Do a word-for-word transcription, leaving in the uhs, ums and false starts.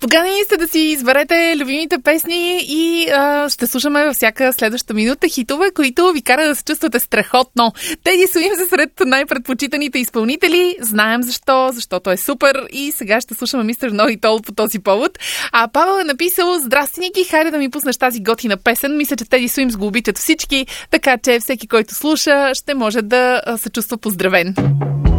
Поканени сте да си изберете любимите песни и а, ще слушаме във всяка следваща минута хитове, които ви карат да се чувствате страхотно. Теди Суимс са сред най-предпочитаните изпълнители. Знаем защо, защото е супер. И сега ще слушаме мистер Know It All по този повод. А Павел е написал: здрасти, Ники, хайде да ми пуснеш тази готина песен. Мисля, че Теди Суимс го обичат всички, така че всеки, който слуша, ще може да се чувства поздравен.